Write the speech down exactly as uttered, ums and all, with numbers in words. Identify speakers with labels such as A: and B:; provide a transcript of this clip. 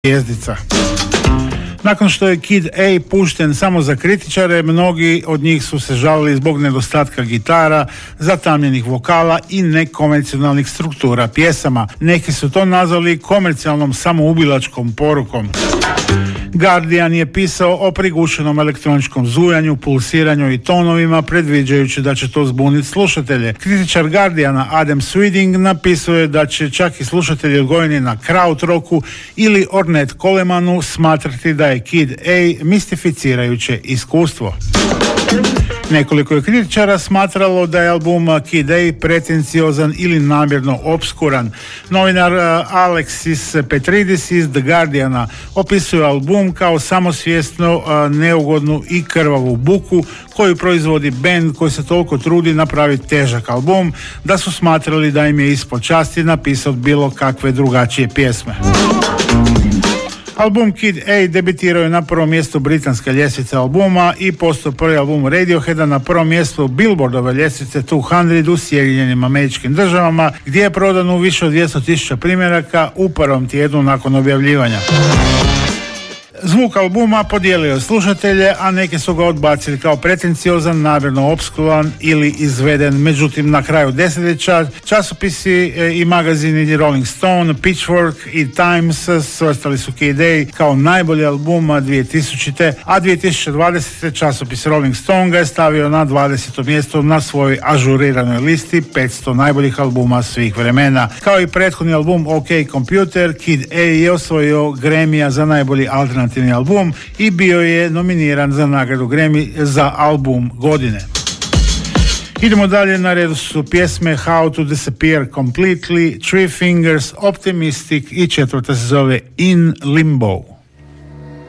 A: zvijezdica. Nakon što je Kid A pušten samo za kritičare, mnogi od njih su se žalili zbog nedostatka gitara, zatamljenih vokala i nekonvencionalnih struktura pjesama. Neki su to nazvali komercijalnom samoubilačkom porukom. Guardian je pisao o prigušenom elektroničkom zujanju, pulsiranju i tonovima, predviđajući da će to zbuniti slušatelje. Kritičar Guardiana Adam Sweeding napisuje da će čak i slušatelji odgojeni na krautrocku ili Ornette Colemanu smatrati da je Kid A mistificirajuće iskustvo. Nekoliko je kritičara smatralo da je album Kid A pretenciozan ili namjerno obskuran. Novinar Alexis Petridis iz The Guardiana opisuje album kao samosvjesno, neugodnu i krvavu buku koju proizvodi bend koji se toliko trudi napraviti težak album da su smatrali da im je ispod časti napisati bilo kakve drugačije pjesme. Album Kid A debitirao je na prvom mjestu britanske ljestvice albuma i postao prvi album Radioheada na prvom mjestu Billboardove ljestvice dvjesto u Sjedinjenim Američkim Državama, gdje je prodano više od dvjesto tisuća primjeraka u prvom tjednu nakon objavljivanja. Zvuk albuma podijelio je slušatelje, a neki su ga odbacili kao pretenciozan, namjerno opskuran ili izveden. Međutim, na kraju desetljeća časopisi i magazini Rolling Stone, Pitchfork i Times svrstali su Kid A kao najbolji album dvije tisućite. a dvije tisuće dvadesete. časopis Rolling Stone ga je stavio na dvadeseto mjesto na svojoj ažuriranoj listi petsto najboljih albuma svih vremena. Kao i prethodni album OK Computer, Kid A je osvojio Grammyja za najbolji alternativni album i bio je nominiran za nagradu Grammy za album godine. Idemo dalje, na redu su pjesme How to Disappear Completely, Three Fingers, Optimistic i četvrta se zove In Limbo.